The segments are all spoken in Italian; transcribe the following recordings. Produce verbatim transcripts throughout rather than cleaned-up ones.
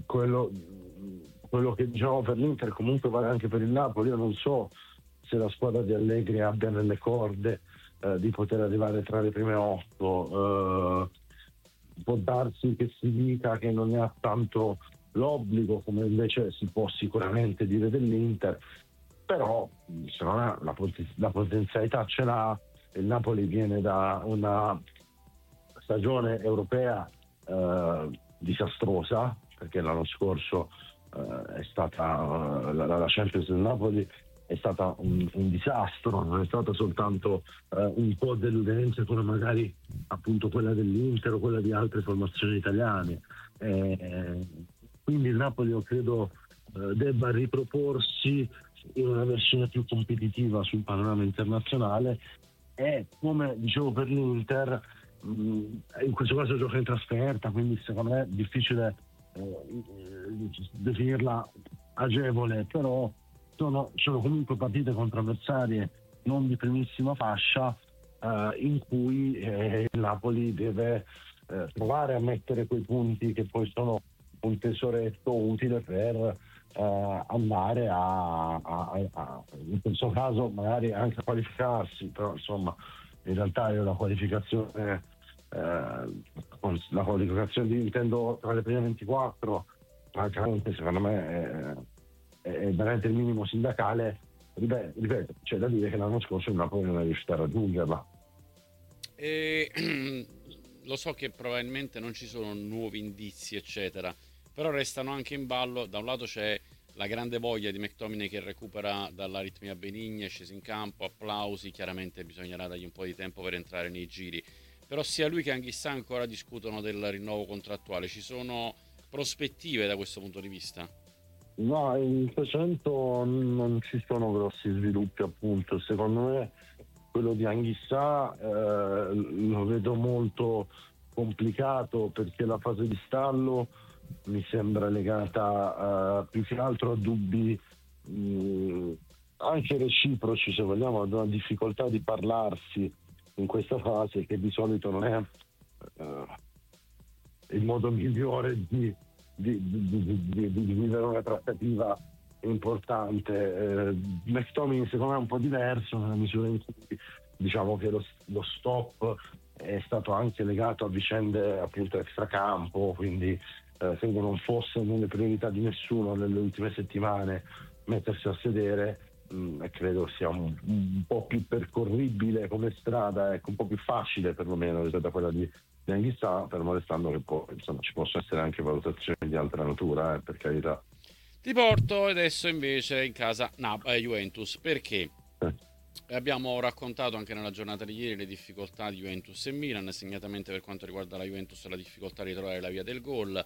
quello, quello che diciamo per l'Inter comunque vale anche per il Napoli. Io non so se la squadra di Allegri abbia nelle corde eh, di poter arrivare tra le prime otto. Eh, può darsi che si dica che non ne ha tanto l'obbligo, come invece si può sicuramente dire dell'Inter, però secondo me la, pot- la potenzialità ce l'ha. Il Napoli viene da una stagione europea eh, disastrosa, perché l'anno scorso eh, è stata la, la Champions del Napoli è stata un, un disastro, non è stata soltanto eh, un po' deludente come magari appunto quella dell'Inter o quella di altre formazioni italiane. Eh, quindi il Napoli io credo eh, debba riproporsi in una versione più competitiva sul panorama internazionale, e come dicevo per l'Inter mh, in questo caso gioca in trasferta, quindi secondo me è difficile eh, definirla agevole, però sono, sono comunque partite contro avversarie non di primissima fascia eh, in cui eh, il Napoli deve eh, provare a mettere quei punti che poi sono un tesoretto utile per eh, andare a, a, a, in questo caso magari anche a qualificarsi, però insomma in realtà io la qualificazione eh, la qualificazione di intendo tra le prime ventiquattro francamente secondo me è, è veramente il minimo sindacale. Ripeto, ripeto, c'è da dire che l'anno scorso il Napoli non è riuscito a raggiungerla. E, lo so che probabilmente non ci sono nuovi indizi, eccetera, però restano anche in ballo. Da un lato c'è la grande voglia di McTominay che recupera dall'aritmia benigna, è sceso in campo, applausi, chiaramente bisognerà dargli un po' di tempo per entrare nei giri, però sia lui che Anghissà ancora discutono del rinnovo contrattuale. Ci sono prospettive da questo punto di vista? No, in questo momento non ci sono grossi sviluppi, appunto. Secondo me quello di Anghissà eh, lo vedo molto complicato, perché la fase di stallo mi sembra legata eh, più che altro a dubbi mh, anche reciproci, se vogliamo, ad una difficoltà di parlarsi in questa fase, che di solito non è eh, il modo migliore di, di, di, di, di, di vivere una trattativa importante. Eh, McTominay secondo me è un po' diverso, nella misura in cui diciamo che lo, lo stop è stato anche legato a vicende appunto extracampo, quindi eh, credo non fosse nelle priorità di nessuno nelle ultime settimane mettersi a sedere, mh, e credo sia un, un po' più percorribile come strada, ecco, un po' più facile perlomeno rispetto a quella di di Anghissà, fermo restando che poi insomma ci possono essere anche valutazioni di altra natura, eh, per carità. Ti porto adesso invece in casa Nap- eh, Juventus, perché Eh. abbiamo raccontato anche nella giornata di ieri le difficoltà di Juventus e Milan, segnatamente per quanto riguarda la Juventus la difficoltà di trovare la via del gol.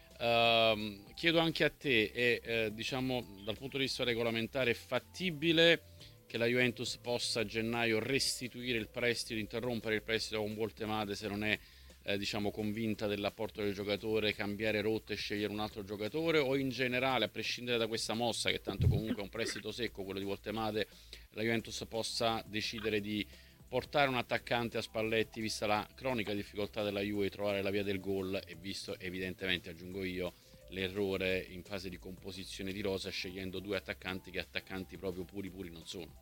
Ehm, chiedo anche a te, è, eh, diciamo dal punto di vista regolamentare è fattibile che la Juventus possa a gennaio restituire il prestito, interrompere il prestito con Voltemade se non è eh, diciamo convinta dell'apporto del giocatore, cambiare rotta e scegliere un altro giocatore, o in generale, a prescindere da questa mossa che tanto comunque è un prestito secco quello di Voltemade, la Juventus possa decidere di portare un attaccante a Spalletti, vista la cronica difficoltà della Juve di trovare la via del gol e visto evidentemente, aggiungo io, l'errore in fase di composizione di rosa scegliendo due attaccanti che attaccanti proprio puri puri non sono.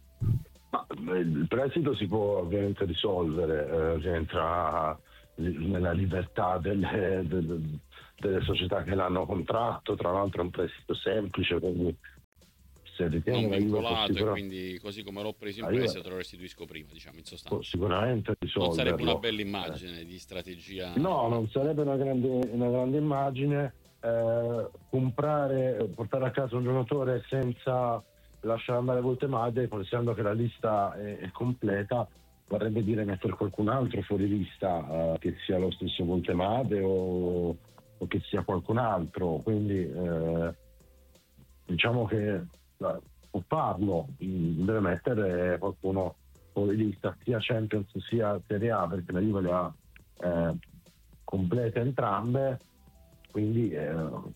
Ma, eh, il prestito si può ovviamente risolvere, eh, rientra nella libertà delle, delle, delle società che l'hanno contratto, tra l'altro è un prestito semplice, quindi se ritiene Non la Juve può, vincolato, e sicura, quindi così come l'ho preso in la Juve prestito te lo restituisco prima, diciamo in può sostanza. sicuramente Non sarebbe una risolverlo. bella Eh, immagine di strategia No, non match. sarebbe una grande, una grande immagine. Eh, comprare, portare a casa un giocatore senza lasciare andare Voltemade, considerando che la lista è, è completa, vorrebbe dire mettere qualcun altro fuori lista, eh, che sia lo stesso Voltemade o, o che sia qualcun altro. Quindi eh, diciamo che eh, può farlo, mm, deve mettere qualcuno fuori lista, sia Champions sia Serie A, perché la Juve le ha eh, complete entrambe, quindi eh, no,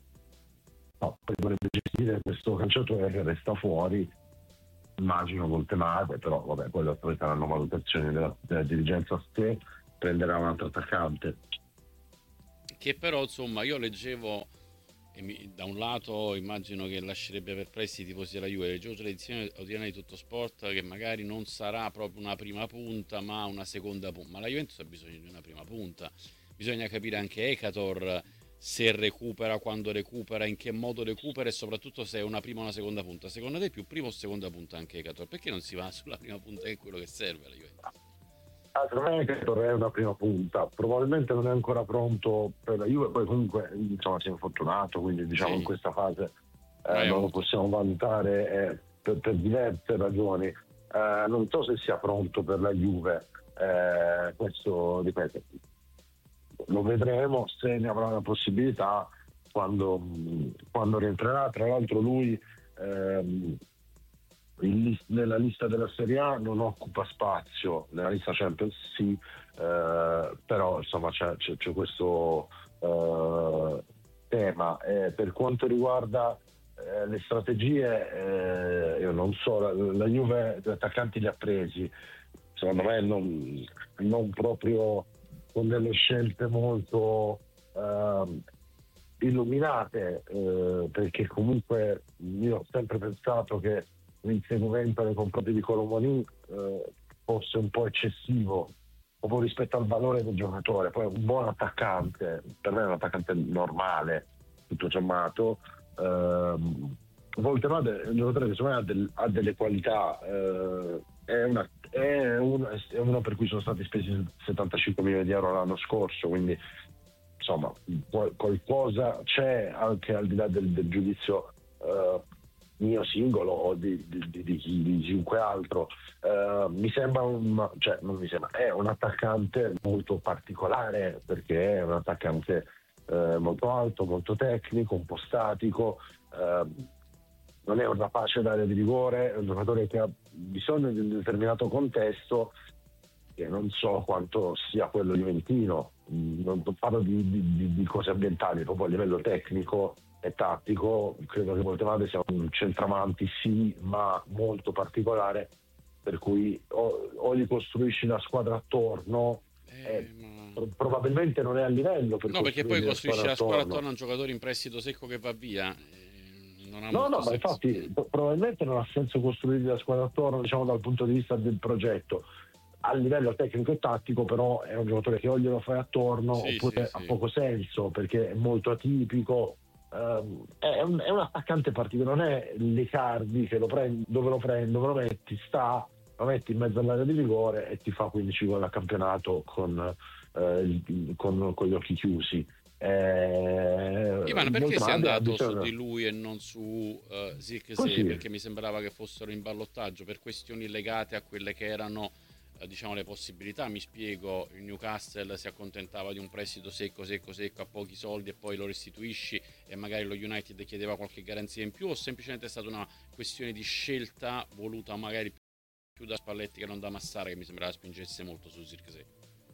poi dovrebbe gestire questo calciatore che resta fuori, immagino Voltemade, però vabbè, quello poi saranno valutazioni della, della dirigenza, se prenderà un altro attaccante. Che però insomma io leggevo E mi, da un lato immagino che lascerebbe perplessi i tifosi della Juve. Leggevo sull'edizione odierna di Tutto Sport che magari non sarà proprio una prima punta ma una seconda punta, ma la Juventus ha bisogno di una prima punta. Bisogna capire anche Ekator se recupera, quando recupera, in che modo recupera e soprattutto se è una prima o una seconda punta. Secondo te è più prima o seconda punta anche Ekator? Perché non si va sulla prima punta, che è quello che serve alla Juventus? Ah, per me Ekator è una prima punta, probabilmente non è ancora pronto per la Juve, poi comunque insomma si è infortunato, quindi diciamo Sì. in questa fase Hai eh, non lo avuto. possiamo valutare eh, per, per diverse ragioni. Eh, non so se sia pronto per la Juve, eh, questo ripeto, lo vedremo se ne avrà la possibilità quando, quando rientrerà. Tra l'altro lui ehm, in lis- nella lista della Serie A non occupa spazio, nella lista Champions sì, eh, però insomma c'è, c'è, c'è questo eh, tema. Eh, per quanto riguarda eh, le strategie, eh, io non so, la, la Juve gli attaccanti li ha presi, secondo me non, non proprio con delle scelte molto ehm, illuminate, eh, perché comunque io ho sempre pensato che l'inseguimento nei confronti di Colomoni eh, fosse un po' eccessivo proprio rispetto al valore del giocatore. Poi un buon attaccante, per me è un attaccante normale tutto sommato. ehm, Voltemade è un giocatore che secondo me ha, del- ha delle qualità, eh, è, una- è uno, è uno per cui sono stati spesi settantacinque milioni di euro l'anno scorso, quindi insomma qual- qualcosa c'è anche al di là del, del giudizio eh, mio singolo o di, di, di, di chi- di chiunque altro. Eh, mi sembra un, cioè non mi sembra, è un attaccante molto particolare, perché è un attaccante eh, molto alto, molto tecnico, un po' statico, eh, non è un rapace d'area di rigore, è un giocatore che ha bisogno di un determinato contesto che non so quanto sia quello juventino. Mm, non parlo di, di, di cose ambientali, proprio a livello tecnico e tattico. Credo che Voltemade sia un centravanti sì, ma molto particolare, per cui o, o gli costruisci una squadra attorno, e Eh, ma... pro- probabilmente non è a livello per No, perché poi costruirgli la costruisce squadra la squadra attorno. attorno a un giocatore in prestito secco che va via. eh, non ha No, molto no, ma senso. infatti pro- probabilmente non ha senso costruire la squadra attorno, diciamo dal punto di vista del progetto. A livello tecnico e tattico però è un giocatore che o glielo fai attorno Sì, sì, oppure ha sì. poco senso, perché è molto atipico. Ehm, è, un, è un attaccante particolare, non è l'Icardi che lo prendi, dove lo prendi, dove lo metti, sta, lo metti in mezzo all'area di rigore e ti fa quindici gol a campionato con, eh, il- con, con gli occhi chiusi. Eh, Ivan, perché sei Voltemade ha andato su di bisogno lui e non su uh, Zirkzee? così. Perché mi sembrava che fossero in ballottaggio per questioni legate a quelle che erano eh, diciamo le possibilità. Mi spiego, il Newcastle si accontentava di un prestito secco, secco, secco a pochi soldi e poi lo restituisci e magari lo United chiedeva qualche garanzia in più, o semplicemente è stata una questione di scelta voluta magari più da Spalletti che non da Massara, che mi sembrava spingesse molto su Zirkzee?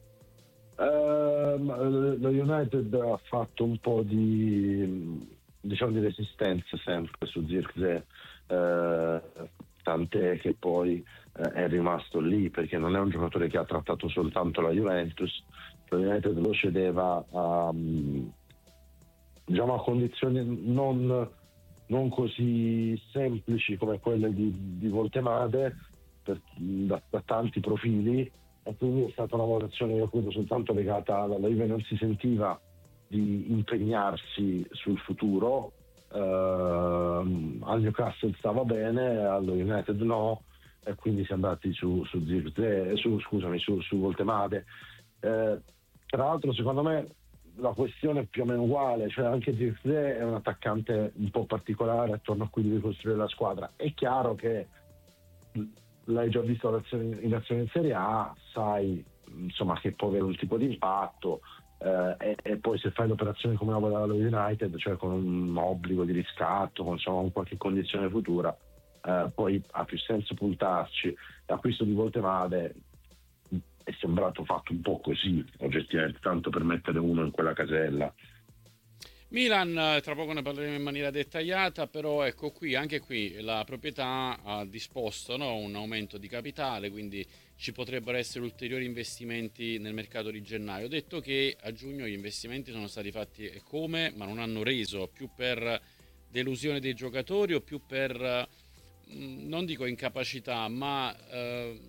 Ehm, lo United ha fatto un po' di, diciamo, di resistenza sempre su Zirkzee, eh, tant'è che poi eh, è rimasto lì, perché non è un giocatore che ha trattato soltanto la Juventus. Lo United lo cedeva a, diciamo, a condizioni non, non così semplici come quelle di, di Voltemade, per- da, da tanti profili, e quindi è stata una valutazione, io credo, soltanto legata alla Juve. Non si sentiva di impegnarsi sul futuro. Ehm, al Newcastle stava bene, allo United no, e quindi si è andati su, su Zirkzee, su, scusami, su, su Voltemade. Eh, Tra l'altro secondo me la questione è più o meno uguale, cioè anche Zirkzee è un attaccante un po' particolare attorno a cui devi costruire la squadra. È chiaro che l'hai già visto in azione in Serie A, sai insomma che può avere un tipo di impatto, eh, e, e poi se fai l'operazione come la voleva lo United, cioè con un obbligo di riscatto, con, insomma, con qualche condizione futura, eh, poi ha più senso puntarci. L'acquisto di Voltemade è sembrato fatto un po' così oggettivamente, tanto per mettere uno in quella casella. Milan, tra poco ne parleremo in maniera dettagliata, però ecco qui, anche qui la proprietà ha disposto, no, un aumento di capitale, quindi ci potrebbero essere ulteriori investimenti nel mercato di gennaio. Ho detto che a giugno gli investimenti sono stati fatti e come, ma non hanno reso, più per delusione dei giocatori o più per, mh, non dico incapacità, ma eh,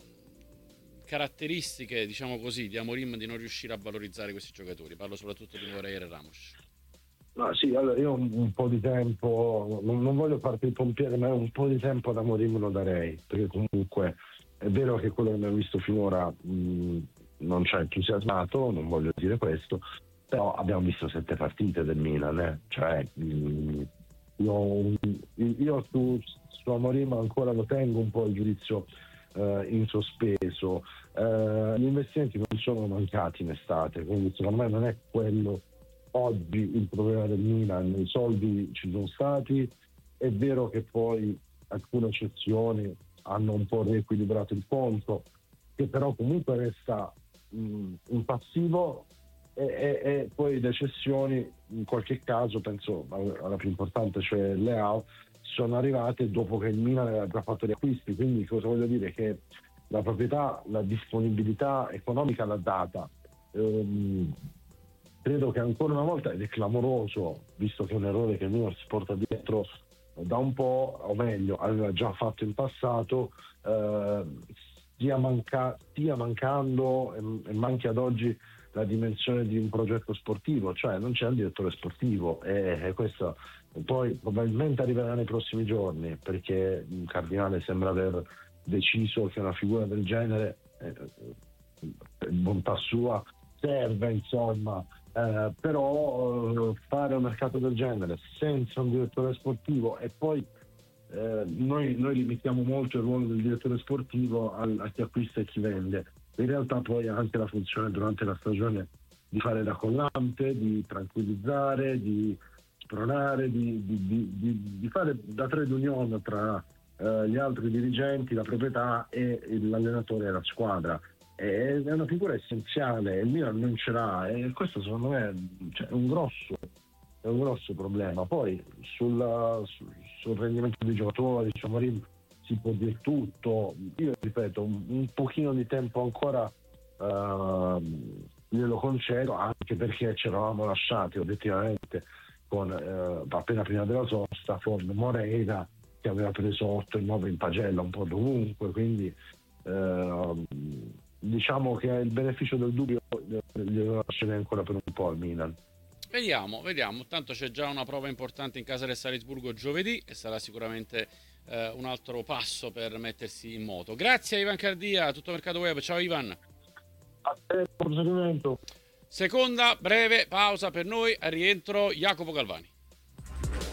caratteristiche, diciamo così, di Amorim di non riuscire a valorizzare questi giocatori. Parlo soprattutto di Moreira e Ramos. No, sì, allora io un, un po' di tempo, non, non voglio farti il pompiere, ma un po' di tempo da Mourinho lo darei, perché comunque è vero che quello che abbiamo visto finora mh, non ci ha entusiasmato, non voglio dire questo, però abbiamo visto sette partite del Milan, eh? Cioè, mh, io, io su, su Amorim ancora lo tengo un po' il giudizio eh, in sospeso. Eh, gli investimenti non sono mancati in estate, quindi secondo me non è quello oggi il problema del Milan. I soldi ci sono stati, è vero che poi alcune eccezioni hanno un po' riequilibrato il conto, che però comunque resta mh, un passivo, e, e, e poi le cessioni in qualche caso, penso alla più importante, cioè Leao, sono arrivate dopo che il Milan aveva già fatto gli acquisti. Quindi cosa voglio dire? Che la proprietà, la disponibilità economica l'ha data. Ehm, credo che ancora una volta, ed è clamoroso, visto che è un errore che il Milan si porta dietro da un po', o meglio aveva già fatto in passato, eh, stia, manca- stia mancando e, e manchi ad oggi la dimensione di un progetto sportivo, cioè non c'è un direttore sportivo, e, e questo poi probabilmente arriverà nei prossimi giorni, perché il Cardinale sembra aver deciso che una figura del genere, eh, per bontà sua, serve, insomma. Eh, però eh, fare un mercato del genere senza un direttore sportivo, e poi eh, noi, noi limitiamo molto il ruolo del direttore sportivo al, a chi acquista e chi vende. In realtà poi ha anche la funzione durante la stagione di fare da collante, di tranquillizzare, di spronare, di, di, di, di, di fare da trade union tra eh, gli altri dirigenti, la proprietà e l'allenatore e la squadra. È una figura essenziale, il Milan non ce l'ha, e questo secondo me, cioè, è un grosso è un grosso problema. Poi sul, sul, sul rendimento dei giocatori, su Amorim si può dire tutto. Io ripeto, un, un pochino di tempo ancora uh, glielo concedo, anche perché ci eravamo lasciati obiettivamente con uh, appena prima della sosta con Moreira, che aveva preso otto e nove in pagella un po' dovunque, quindi uh, diciamo che il beneficio del dubbio glielo lascerei ancora per un po' al Milan. Vediamo, vediamo. Tanto c'è già una prova importante in casa del Salisburgo giovedì e sarà sicuramente eh, un altro passo per mettersi in moto. Grazie a Ivan Cardia, tutto Mercato Web. Ciao Ivan. A te, buon proseguimento. Seconda breve pausa per noi, a rientro Jacopo Galvani.